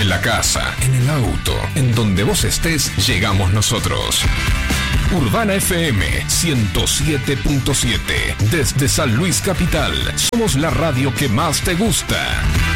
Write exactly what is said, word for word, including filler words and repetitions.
la casa, en el auto, en donde vos estés, llegamos nosotros. Urbana F M ciento siete punto siete. Desde San Luis Capital. Somos la radio que más te gusta.